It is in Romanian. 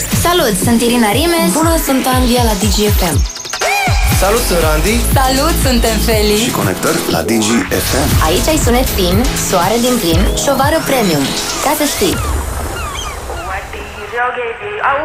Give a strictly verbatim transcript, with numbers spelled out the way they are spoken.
Salut, sunt Irina Rimes. Bună, sunt Andia la D G F M. Salut, sunt Randy. Salut, suntem Feli. Și conectări la D G F M. Aici ai sunet fin, soare din plin și o vară premium. Ca să știi.